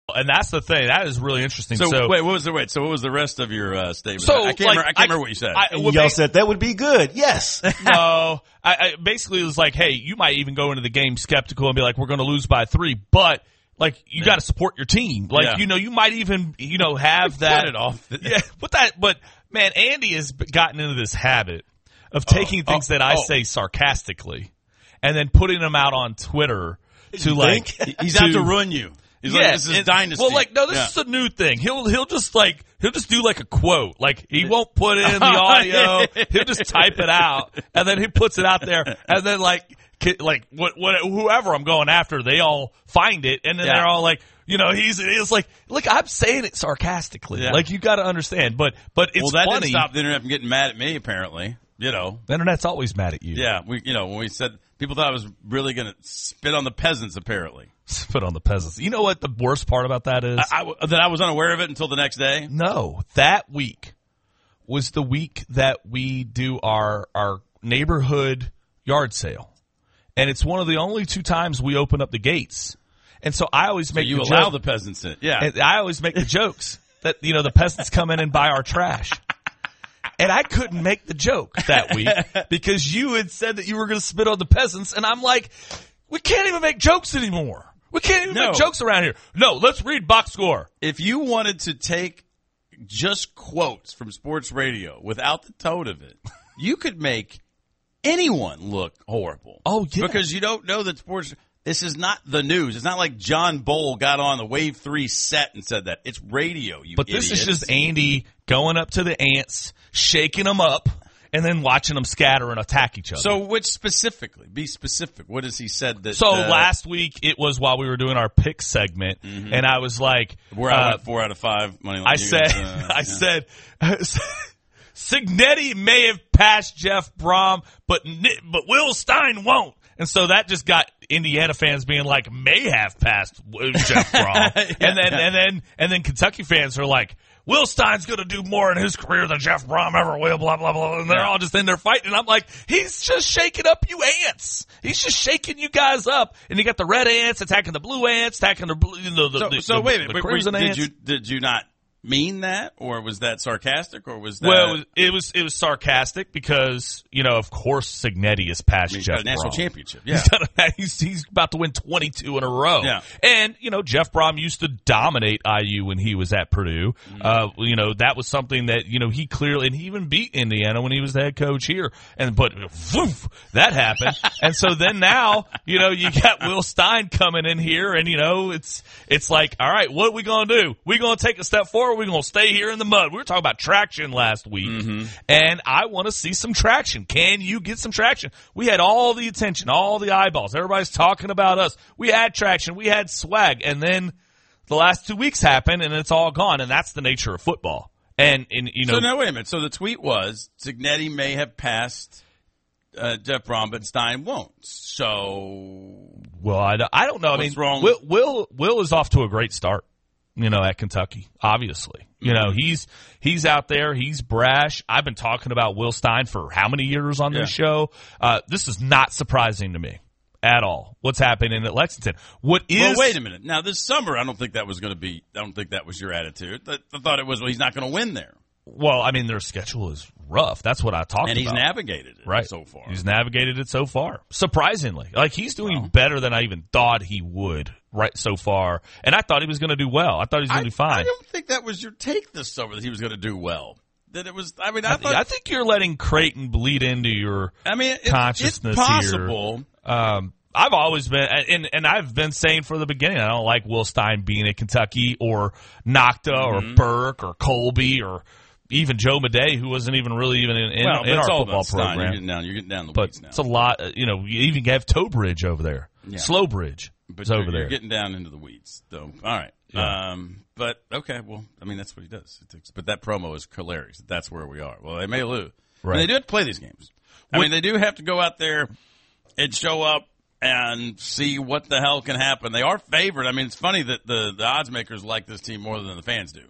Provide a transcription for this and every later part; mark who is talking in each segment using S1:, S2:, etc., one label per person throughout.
S1: And that's the thing. That is really interesting.
S2: So what was the rest of your statement?
S1: So,
S2: I can't remember what you said.
S3: Y'all said that would be good. Yes.
S1: No, I basically it was like, hey, you might even go into the game skeptical and be like, we're going to lose by 3, but like you got to support your team. Like you might even have that.
S2: Cut it off.
S1: But man, Andy has gotten into this habit of taking things that I say sarcastically and then putting them out on Twitter to like
S2: he's out to ruin you. He's like, this is dynasty.
S1: Well, like, no, this is a new thing. He'll just do like a quote. Like, he won't put in the audio. He'll just type it out, and then he puts it out there, and then whoever I'm going after, they all find it, and then they're all like, he's like, look, I'm saying it sarcastically. Like, you got to understand, but it's
S2: that
S1: funny.
S2: Didn't stop the internet from getting mad at me, apparently.
S1: The internet's always mad at you.
S2: Yeah, when we said people thought I was really going to spit on the peasants, apparently.
S1: Spit on the peasants. You know what the worst part about that is?
S2: That I was unaware of it until the next day?
S1: No. That week was the week that we do our neighborhood yard sale. And it's one of the only 2 times we open up the gates. And so I always make
S2: allow the peasants in. Yeah.
S1: And I always make the jokes that, the peasants come in and buy our trash. And I couldn't make the joke that week because you had said that you were going to spit on the peasants. And I'm like, we can't even make jokes anymore. We can't even make jokes around here. No, let's read box score.
S2: If you wanted to take just quotes from sports radio without the tone of it, you could make anyone look horrible.
S1: Oh, yeah.
S2: Because you don't know that sports – this is not the news. It's not like John Bowl got on the Wave 3 set and said that. It's radio, you
S1: But
S2: idiots.
S1: This is just Andy going up to the ants, shaking them up, and then watching them scatter and attack each other.
S2: So which specifically? Be specific. What has he said that...
S1: So last week, it was while we were doing our pick segment, and I was like...
S2: Where I went 4 out of 5. I
S1: said... Cignetti may have passed Jeff Brom, but Will Stein won't. And so that just got Indiana fans being like, may have passed Jeff Brom. And then Kentucky fans are like, Will Stein's going to do more in his career than Jeff Brom ever will, blah, blah, blah. And they're all just in there fighting. And I'm like, he's just shaking up you ants. He's just shaking you guys up. And you got the red ants attacking the blue ants, attacking the blue,
S2: wait a minute.
S1: crimson ants.
S2: Did you not mean that, or was that sarcastic, or was that?
S1: Well, it was sarcastic because of course Cignetti has passed Jeff
S2: Brom. National championship. Yeah,
S1: he's about to win 22 in a row.
S2: Yeah,
S1: and Jeff Brom used to dominate IU when he was at Purdue. That was something that he clearly, and he even beat Indiana when he was the head coach here. But that happened, and so then now you got Will Stein coming in here, and it's like, all right, what are we gonna do? We gonna take a step forward? We're going to stay here in the mud. We were talking about traction last week, and I want to see some traction. Can you get some traction? We had all the attention, all the eyeballs. Everybody's talking about us. We had traction. We had swag. And then the last 2 weeks happened, and it's all gone, and that's the nature of football. And
S2: So now, wait a minute. So the tweet was, Cignetti may have passed Jeff Brom, but Stein won't. So...
S1: Well, I don't know.
S2: What's wrong?
S1: Will is off to a great start. At Kentucky, obviously. He's out there. He's brash. I've been talking about Will Stein for how many years on this show? This is not surprising to me at all. What's happening at Lexington? Well,
S2: wait a minute. Now, this summer, I don't think that was your attitude. I thought it was, he's not going to win there.
S1: Well, I mean, their schedule is rough. That's what I talked about.
S2: And he's navigated it so far.
S1: He's navigated it so far. Surprisingly. Like, he's doing better than I even thought he would so far. And I thought he was going to do well. I thought he was going to do fine.
S2: I don't think that was your take this summer, that he was going to do well. That it was,
S1: I think you're letting Creighton bleed into your consciousness
S2: it's possible.
S1: Here. I've always been, and I've been saying from the beginning, I don't like Will Stein being at Kentucky or Nocta or Burke or Colby or even Joe Madej, who wasn't even really even in our football program.
S2: You're getting down the
S1: weeds
S2: now.
S1: It's a lot. You even have Towbridge over there. Yeah. Slowbridge is over there.
S2: You're getting down into the weeds, though. All right. Yeah. But, okay, well, I mean, that's what he does. But that promo is hilarious. That's where we are. Well, they may lose. Right. And they do have to play these games. I mean, they do have to go out there and show up and see what the hell can happen. They are favored. I mean, it's funny that the odds makers like this team more than the fans do.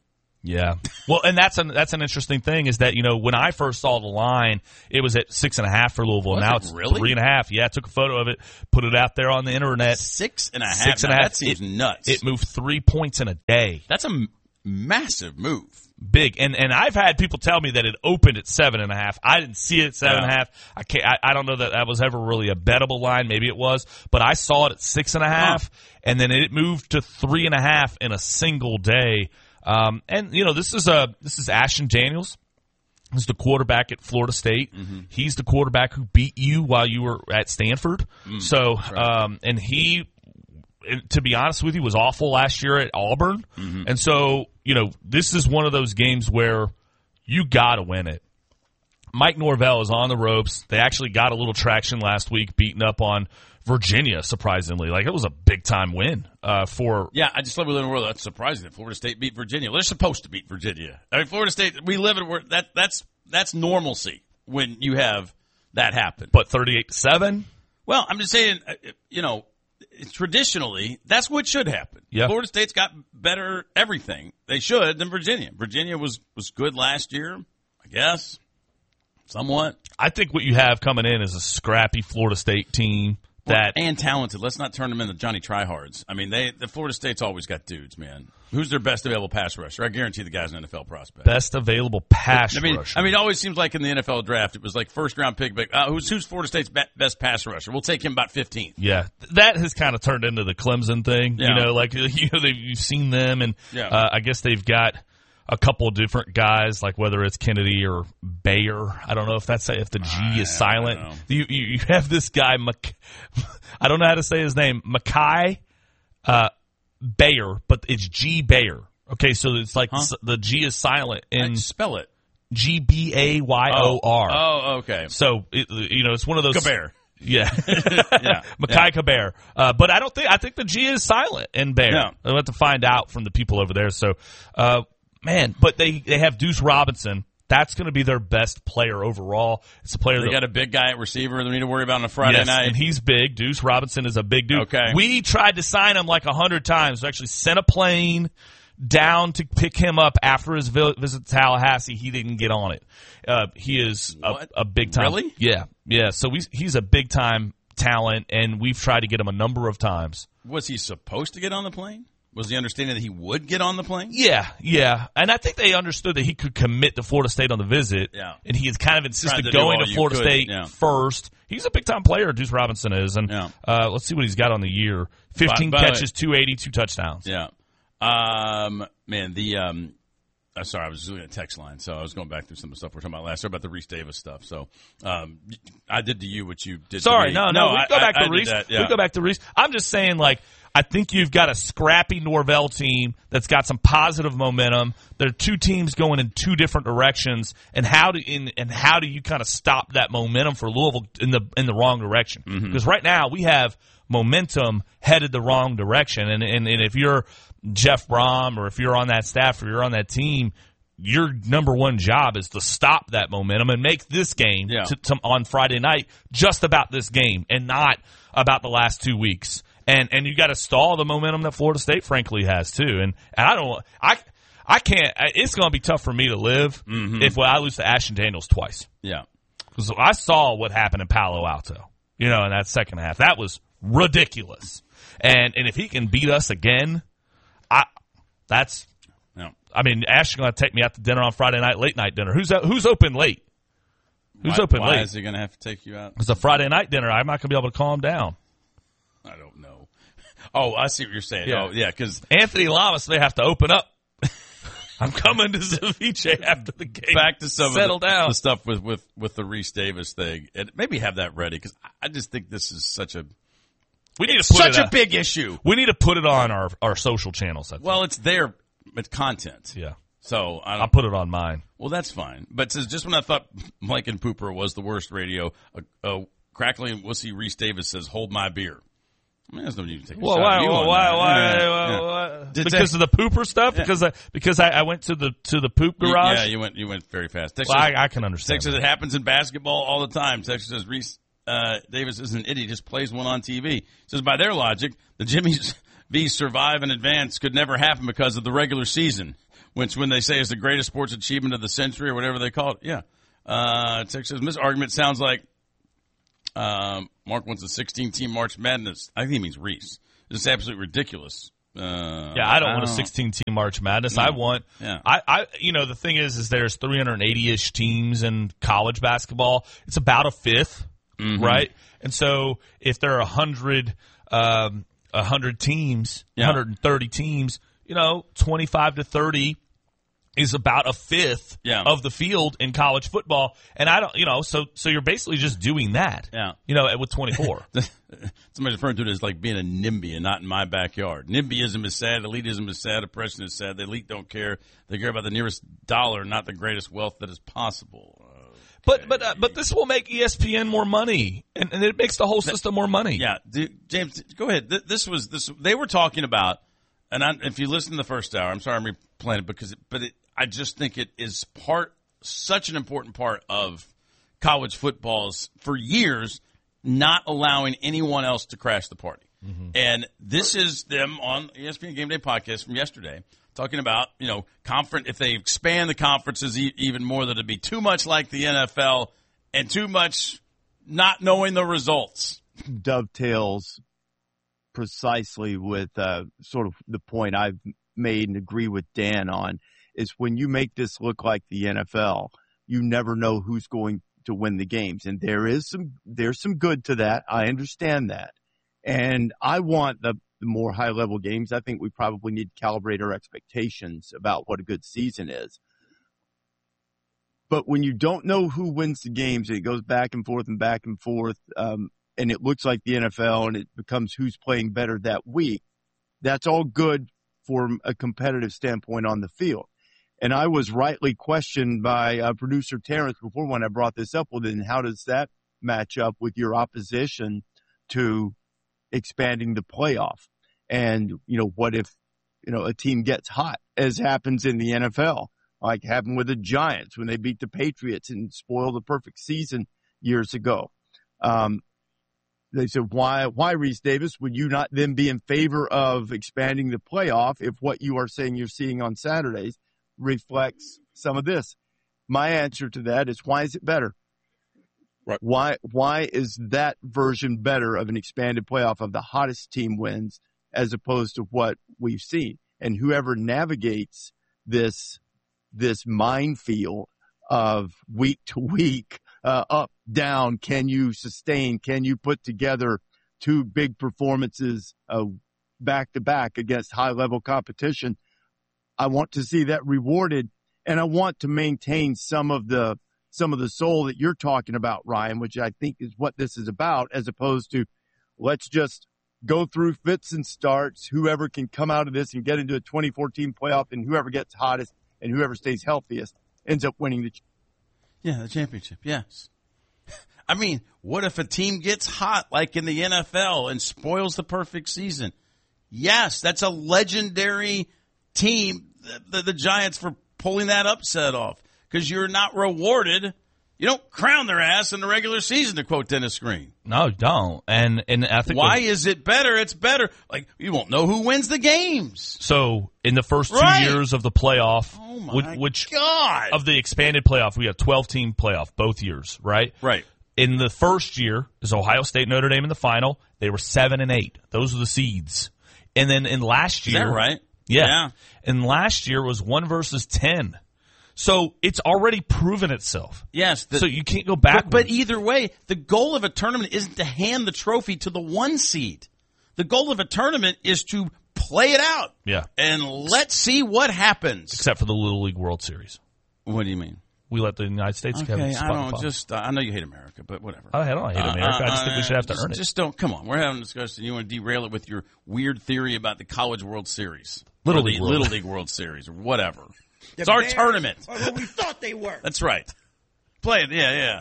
S1: Yeah. Well, and that's an interesting thing is that, when I first saw the line, it was at 6.5 for Louisville. Now it's
S2: really?
S1: 3.5. Yeah, I took a photo of it, put it out there on the internet.
S2: 6.5.
S1: 6.5.
S2: That seems nuts.
S1: It moved 3 points in a day.
S2: That's a massive move.
S1: Big. And I've had people tell me that it opened at 7.5. I didn't see it at 7.5. I don't know that was ever really a bettable line. Maybe it was, but I saw it at 6.5, and then it moved to 3.5 in a single day. And this is Ashton Daniels. He's the quarterback at Florida State. Mm-hmm. He's the quarterback who beat you while you were at Stanford. So, and he, to be honest with you, was awful last year at Auburn. Mm-hmm. And so, this is one of those games where you got to win it. Mike Norvell is on the ropes. They actually got a little traction last week, beating up on Virginia, surprisingly. Like, it was a big-time win for...
S2: Yeah, I just love we live in a world that's surprising that Florida State beat Virginia. Well, they're supposed to beat Virginia. I mean, Florida State, we live in a world... That's normalcy when you have that happen.
S1: But 38-7?
S2: Well, I'm just saying, traditionally, that's what should happen.
S1: Yeah.
S2: Florida State's got better everything. They should than Virginia. Virginia was good last year, I guess, somewhat.
S1: I think what you have coming in is a scrappy Florida State team
S2: and talented. Let's not turn them into Johnny Tryhards. I mean, the Florida State's always got dudes, man. Who's their best available pass rusher? I guarantee the guy's an NFL prospect.
S1: Best available pass rusher.
S2: I mean, it always seems like in the NFL draft, it was like first-round pick, but who's Florida State's best pass rusher? We'll take him about 15th.
S1: Yeah, that has kind of turned into the Clemson thing.
S2: Yeah.
S1: You've seen them, and
S2: yeah.
S1: I guess they've got a couple of different guys, like whether it's Kennedy or Bayer. I don't know if the G is silent. You have this guy, I don't know how to say his name, Makai Bayer, but it's G Bayer. Okay, so it's like the G is silent.
S2: And spell it.
S1: Gbayor.
S2: Oh, okay.
S1: So it's one of those.
S2: Gaber.
S1: Yeah.
S2: Yeah.
S1: Makai Kaber. But I think the G is silent in Bayer.
S2: Yeah.
S1: I'll have to find out from the people over there. So, but they have Deuce Robinson. That's going to be their best player overall. It's a player
S2: they got a big guy at receiver they need to worry about on a Friday night.
S1: And he's big. Deuce Robinson is a big dude.
S2: Okay.
S1: We tried to sign him like 100 times. We actually sent a plane down to pick him up after his visit to Tallahassee. He didn't get on it. He is a big time.
S2: Really?
S1: Yeah. So he's a big time talent, and we've tried to get him a number of times.
S2: Was he supposed to get on the plane? Was the understanding that he would get on the plane?
S1: Yeah. And I think they understood that he could commit to Florida State on the visit.
S2: Yeah.
S1: And he has kind of insisted going to Florida State first. He's a big-time player, Deuce Robinson is. And let's see what he's got on the year. 15 catches, 280, 2 touchdowns.
S2: Yeah. Sorry, I was just looking at text line, so I was going back through some of the stuff we were talking about last year about the Reese Davis stuff. So I did to you what you did to me.
S1: No, we go back to Reese.
S2: Yeah.
S1: We go back to Reese. I'm just saying, I think you've got a scrappy Norvell team that's got some positive momentum. There are two teams going in two different directions, and how do you kind of stop that momentum for Louisville in the wrong direction? Because right now we have momentum headed the wrong direction, and if you're Jeff Brom or if you're on that staff or you're on that team, your number one job is to stop that momentum and make this game on Friday night just about this game and not about the last 2 weeks. And you got to stall the momentum that Florida State, frankly, has too. And I can't. It's going to be tough for me to live if I lose to Ashton Daniels twice.
S2: Yeah,
S1: because I saw what happened in Palo Alto. In that second half, that was ridiculous. And if he can beat us again, that's.
S2: Yeah.
S1: I mean, Ashton's going to take me out to dinner on Friday night, late night dinner. Who's open late?
S2: Why is he going to have to take you out?
S1: It's a Friday night dinner. I'm not going to be able to calm down.
S2: I don't know. Oh, I see what you're saying.
S1: Yeah.
S2: Oh, yeah, because
S1: Anthony Lamas, they have to open up. I'm coming to Ceviche after the game.
S2: Back to some
S1: settle
S2: of
S1: down.
S2: The stuff with the Reese Davis thing, and maybe have that ready because I just think this is such a big issue.
S1: We need to put it on our social channels.
S2: Well, it's there. It's content.
S1: Yeah.
S2: So
S1: I'll put it on mine.
S2: Well, that's fine. But just when I thought Mike and Pooper was the worst radio, crackling wussy Reese Davis says, "Hold my beer." I mean, there's no need to take a shot.
S1: Why? Because of the pooper stuff?
S2: Yeah.
S1: Because I went to the poop garage?
S2: Yeah, you went very fast.
S1: I can understand.
S2: Texas, it happens in basketball all the time. Texas says Reese Davis is an idiot, just plays one on TV. Says by their logic, the Jimmy's v. Survive and Advance could never happen because of the regular season, which when they say is the greatest sports achievement of the century or whatever they call it. Yeah. Texas says, this argument sounds like Mark wants a 16-team March Madness. I think he means Reese. This is absolutely ridiculous.
S1: I don't want a 16-team March Madness.
S2: No.
S1: I want, the thing is there's 380-ish teams in college basketball. It's about a fifth, right? And so if there are 100 teams, 130 teams, 25 to 30 is about a fifth of the field in college football. And I don't, so you're basically just doing that, with 24.
S2: Somebody's referring to it as like being a NIMBY and not in my backyard. NIMBYism is sad. Elitism is sad. Oppression is sad. The elite don't care. They care about the nearest dollar, not the greatest wealth that is possible.
S1: But this will make ESPN more money, and it makes the whole system more money.
S2: Yeah. James, go ahead. This they were talking about, and if you listen to the first hour, I'm sorry I'm replaying it I just think it is such an important part of college football's for years, not allowing anyone else to crash the party. And this is them on ESPN Game Day podcast from yesterday talking about, conference, if they expand the conferences even more, that it'd be too much like the NFL and too much not knowing the results.
S4: Dovetails precisely with sort of the point I've made and agree with Dan on. Is when you make this look like the NFL, you never know who's going to win the games. And there's some good to that. I understand that. And I want the more high-level games. I think we probably need to calibrate our expectations about what a good season is. But when you don't know who wins the games, it goes back and forth, and it looks like the NFL, and it becomes who's playing better that week, that's all good from a competitive standpoint on the field. And I was rightly questioned by producer Terrence before when I brought this up. Well, then how does that match up with your opposition to expanding the playoff? And, what if, a team gets hot, as happens in the NFL, like happened with the Giants when they beat the Patriots and spoiled the perfect season years ago. They said, why, Reese Davis, would you not then be in favor of expanding the playoff if what you are saying you're seeing on Saturdays reflects some of this? My answer to that is, why is it better? Right. Why is that version better of an expanded playoff of the hottest team wins as opposed to what we've seen? And whoever navigates this minefield of week to week, up, down, can you sustain, can you put together two big performances back to back against high level competition? I want to see that rewarded, and I want to maintain some of the soul that you're talking about, Ryan, which I think is what this is about, as opposed to let's just go through fits and starts. Whoever can come out of this and get into a 2014 playoff, and whoever gets hottest and whoever stays healthiest ends up winning
S2: the championship. Yes. I mean, what if a team gets hot like in the NFL and spoils the perfect season? Yes, that's a legendary team, the Giants, for pulling that upset off, because you're not rewarded. You don't crown their ass in the regular season, to quote Dennis Green.
S1: No, don't. And I think
S2: why is it better? It's better. Like, you won't know who wins the games.
S1: So in the first 2 years of the playoff,
S2: God,
S1: of the expanded playoff, we have 12-team playoff both years, right?
S2: Right.
S1: In the first year is Ohio State, Notre Dame in the final. They were 7 and 8. Those were the seeds. And then in last year,
S2: is that right?
S1: Yeah. And last year was 1 versus 10. So it's already proven itself.
S2: Yes.
S1: So you can't go back.
S2: But either way, the goal of a tournament isn't to hand the trophy to the 1 seed. The goal of a tournament is to play it out.
S1: Yeah.
S2: And let's see what happens.
S1: Except for the Little League World Series.
S2: What do you mean?
S1: We let the United States
S2: I know you hate America, but whatever.
S1: I don't hate America. I just think we should have to earn it.
S2: Just don't. Come on. We're having a discussion. You want to derail it with your weird theory about the College World Series. Little League World Series or whatever. It's our tournament.
S5: Or what we thought they were.
S2: That's right. Play it. Yeah.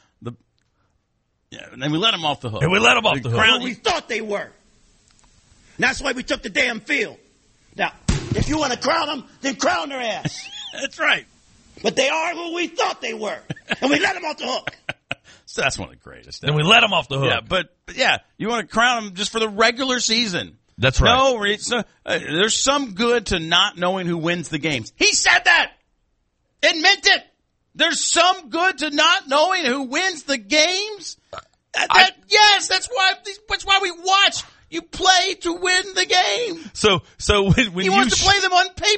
S2: And then we let them off the hook.
S5: What we thought they were. And that's why we took the damn field. Now, if you want to crown them, then crown their ass.
S2: That's right.
S5: But they are who we thought they were. And we let them off the hook.
S2: So that's one of the greatest.
S1: And we let them off the hook.
S2: Yeah, but you want to crown them just for the regular season.
S1: That's right.
S2: No, there's some good to not knowing who wins the games. He said that. It meant it. There's some good to not knowing who wins the games. Yes, that's why we watch. You play to win the game.
S1: So when
S2: he wants to play them on paper.